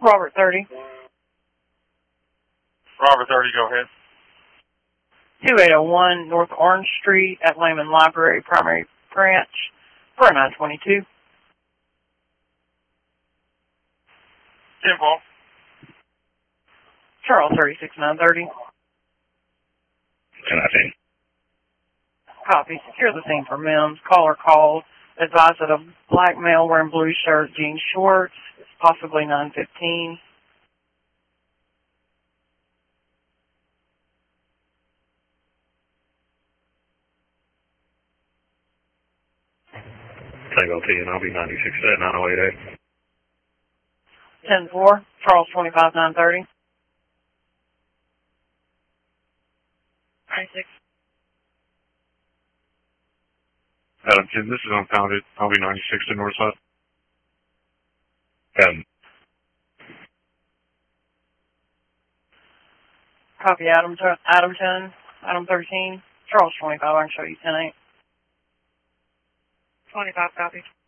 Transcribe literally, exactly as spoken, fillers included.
Robert thirty. Robert thirty, go ahead. two eight oh one North Orange Street at Lehman Library, Primary Branch, for a nine twenty-two. ten Paul. Charles thirty-six nine thirty. ten nineteen. Copy. Secure the scene for Mims. Caller called. Advised that a black male wearing blue shirt, jeans, shorts, possibly nine fifteen. Tango T, and I'll be ninety-six at nine oh eight eight. ten four. Charles twenty-five nine thirty. ninety-six. Adam ten, this is unfounded. I'll be ninety-six to north side. Adam. Copy. Adam, Adam ten. Adam thirteen. Charles twenty-five. I can show you ten eight. twenty-five copy.